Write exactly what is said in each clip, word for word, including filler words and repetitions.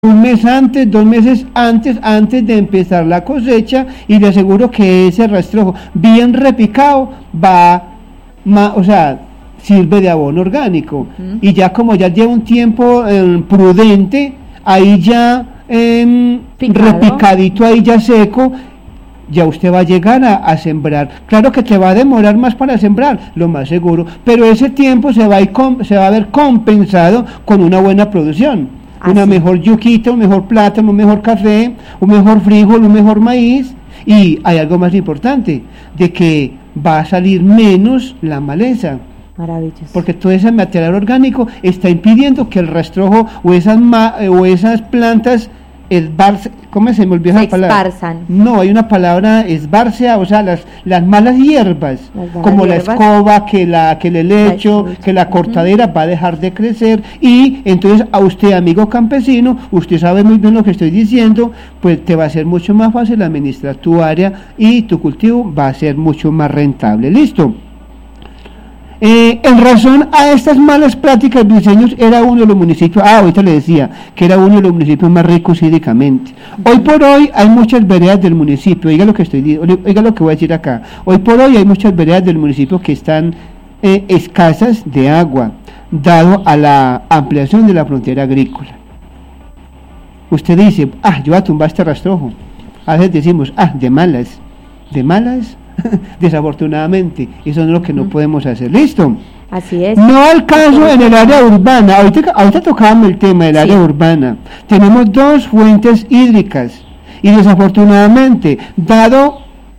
un mes antes, dos meses antes, antes de empezar la cosecha, y le aseguro que ese rastrojo bien repicado va, ma, o sea, sirve de abono orgánico. Uh-huh. Y ya como ya lleva un tiempo eh, prudente, ahí ya eh, repicadito, ahí ya seco, ya usted va a llegar a, a sembrar. Claro que te va a demorar más para sembrar, lo más seguro, pero ese tiempo se va a, ir com- se va a ver compensado con una buena producción. Así. Una mejor yuquita, un mejor plátano, un mejor café, un mejor frijol, un mejor maíz. Y hay algo más importante, de que va a salir menos la maleza. Maravilloso. Porque todo ese material orgánico está impidiendo que el rastrojo o esas ma- o esas plantas esbarce, ¿cómo se me olvidó esa palabra? Esparzan. No, hay una palabra, esbarcea, o sea, las las malas hierbas, las malas como hierbas. La escoba, que la que el helecho, la que la cortadera uh-huh. va a dejar de crecer, y entonces a usted, amigo campesino, usted sabe muy bien lo que estoy diciendo, pues te va a ser mucho más fácil administrar tu área y tu cultivo va a ser mucho más rentable. ¿Listo? Eh, en razón a estas malas prácticas, Briceños era uno de los municipios, ah, ahorita le decía, que era uno de los municipios más ricos hídricamente. Hoy por hoy hay muchas veredas del municipio, oiga lo que estoy oiga lo que voy a decir acá, hoy por hoy hay muchas veredas del municipio que están eh, escasas de agua, dado a la ampliación de la frontera agrícola. Usted dice, ah, yo voy a tumbar este rastrojo. A veces decimos, ah, de malas, de malas, desafortunadamente, eso es lo que no podemos hacer. ¿Listo? Así es. No al caso en el área urbana. Ahorita, ahorita tocábamos el tema del sí. área urbana. Tenemos dos fuentes hídricas y desafortunadamente, dado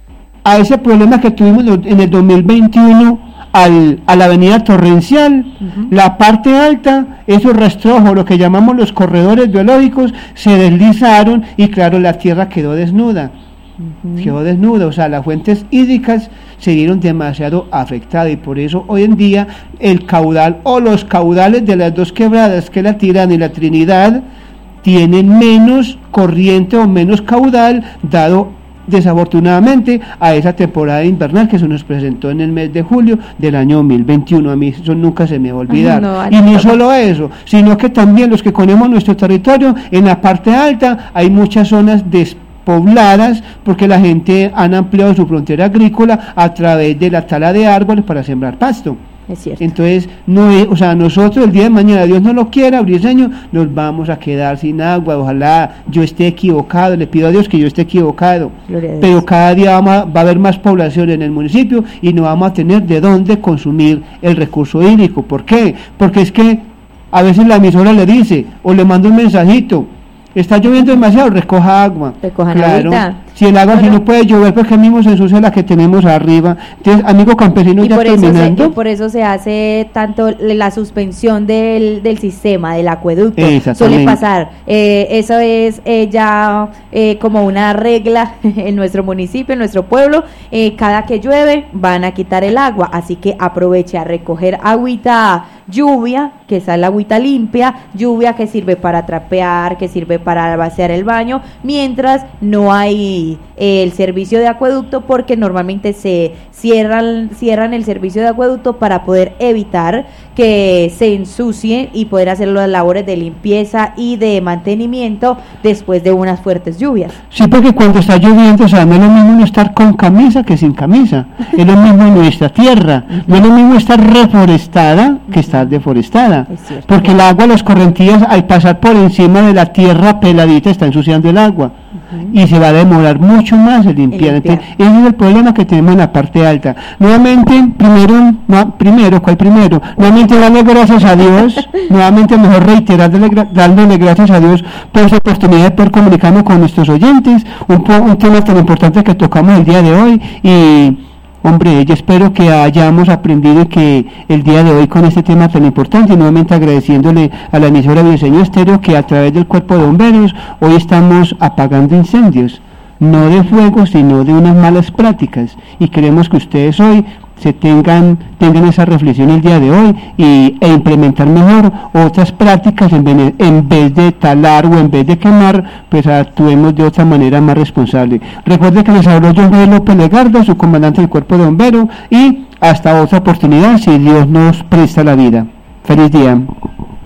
a ese problema que tuvimos en el dos mil veintiuno al, a la avenida Torrencial, uh-huh. la parte alta, esos rastrojos, lo que llamamos los corredores biológicos, se deslizaron y claro, la tierra quedó desnuda. Uh-huh. Quedó desnuda, o sea, las fuentes hídricas se vieron demasiado afectadas y por eso hoy en día el caudal o los caudales de las dos quebradas, que es la Tirana y la Trinidad, tienen menos corriente o menos caudal, dado desafortunadamente a esa temporada invernal que se nos presentó en el mes de julio del año dos mil veintiuno. A mí eso nunca se me va a olvidar. No, y no solo eso, sino que también los que conocemos nuestro territorio, en la parte alta hay muchas zonas de pobladas porque la gente han ampliado su frontera agrícola a través de la tala de árboles para sembrar pasto. Es cierto. Entonces, no es, o sea, nosotros el día de mañana, Dios no lo quiera, Briceño, nos vamos a quedar sin agua. Ojalá yo esté equivocado, le pido a Dios que yo esté equivocado, pero cada día vamos a, va a haber más población en el municipio y no vamos a tener de dónde consumir el recurso hídrico. ¿Por qué? Porque es que a veces la emisora le dice o le manda un mensajito: está lloviendo demasiado, recoja agua. Recojan claro, agüita. Si el agua, bueno, si no puede llover, porque mismo se ensucia la que tenemos arriba. Entonces, amigo campesino, y ya por terminando. Eso se, y por eso se hace tanto la suspensión del, del sistema, del acueducto. Suele pasar. Eh, eso es eh, ya eh, como una regla en nuestro municipio, en nuestro pueblo. Eh, cada que llueve, van a quitar el agua. Así que aproveche a recoger agüita, lluvia, que es la agüita limpia, lluvia que sirve para trapear, que sirve para vaciar el baño, mientras no hay eh, el servicio de acueducto, porque normalmente se cierran, cierran el servicio de acueducto para poder evitar que se ensucie y poder hacer las labores de limpieza y de mantenimiento después de unas fuertes lluvias. Sí, porque cuando está lloviendo, o sea, no es lo mismo no estar con camisa que sin camisa, es lo mismo en nuestra tierra, uh-huh. no es lo mismo estar reforestada que uh-huh. estar deforestada, porque el agua, las correntías, al pasar por encima de la tierra peladita, está ensuciando el agua. Uh-huh. Y se va a demorar mucho más el limpiar. Entonces, ese es el problema que tenemos en la parte alta. Nuevamente, primero, no, primero, ¿cuál primero? Nuevamente darle gracias a Dios, nuevamente mejor reiterar, darle, dándole gracias a Dios por esa oportunidad de poder comunicarnos con nuestros oyentes, un, un tema tan importante que tocamos el día de hoy. Y hombre, yo espero que hayamos aprendido que el día de hoy con este tema tan importante, y nuevamente agradeciéndole a la emisora Briceño Estéreo que a través del Cuerpo de Bomberos hoy estamos apagando incendios, no de fuego, sino de unas malas prácticas, y queremos que ustedes hoy se tengan tengan esa reflexión el día de hoy y, e implementar mejor otras prácticas en vez, en vez de talar o en vez de quemar, pues actuemos de otra manera más responsable. Recuerde que les habló John Javier López Legarda, su comandante del Cuerpo de Bomberos, y hasta otra oportunidad si Dios nos presta la vida. Feliz día.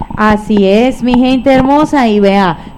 Así es, mi gente hermosa, y vea,